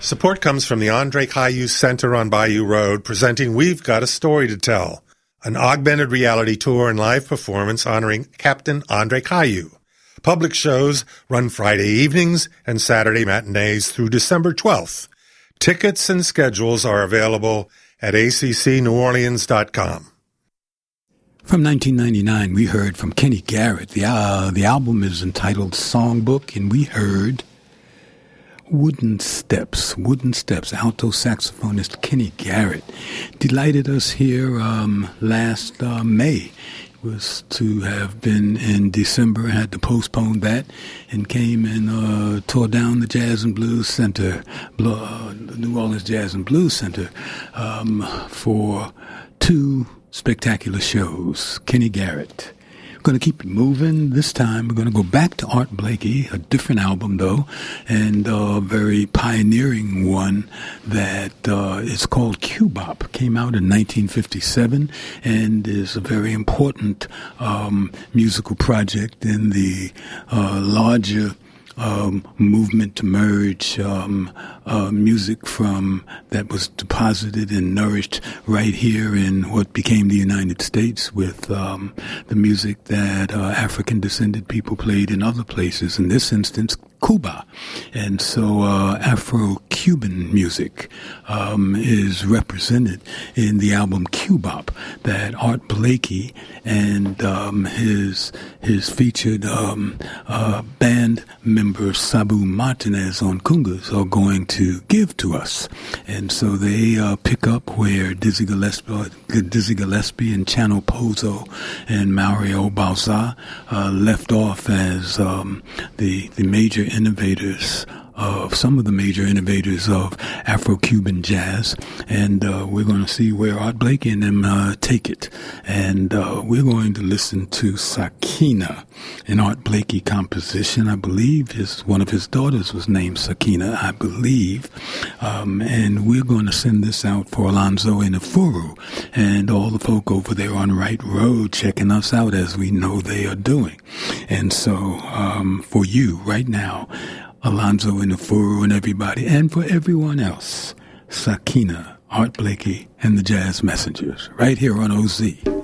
Support comes from the Andre Caillou Center on Bayou Road, presenting We've Got a Story to Tell, an augmented reality tour and live performance honoring Captain Andre Caillou. Public shows run Friday evenings and Saturday matinees through December 12th. Tickets and schedules are available at accneworleans.com. From 1999, we heard from Kenny Garrett. The album is entitled Songbook, and we heard Wooden Steps, alto saxophonist Kenny Garrett. Delighted us here last May. Was to have been in December, had to postpone that, and came and tore down the Jazz and Blues Center, the New Orleans Jazz and Blues Center, for 2 spectacular shows. Kenny Garrett. Going to keep it moving. This time we're going to go back to Art Blakey, a different album though, and a very pioneering one that is called Cubop. Came out in 1957 and is a very important musical project in the larger movement to merge music from that was deposited and nourished right here in what became the United States with the music that African descended people played in other places, in this instance Cuba. And so Afro-Cuban music is represented in the album Cubop that Art Blakey and his featured band member Sabu Martinez on congas are going to give to us. And so they pick up where Dizzy Gillespie and Chano Pozo and Mario Bauza left off as the major innovators of some of the major innovators of Afro-Cuban jazz, and we're going to see where Art Blakey and them take it. And we're going to listen to Sakina, an Art Blakey composition. I believe one of his daughters was named Sakina, I believe. And we're going to send this out for Alonzo Inafuru and all the folk over there on Right Road checking us out as we know they are doing. And so for you right now, Alonzo Inafuru and everybody, and for everyone else, Sakina, Art Blakey, and the Jazz Messengers, right here on OZ.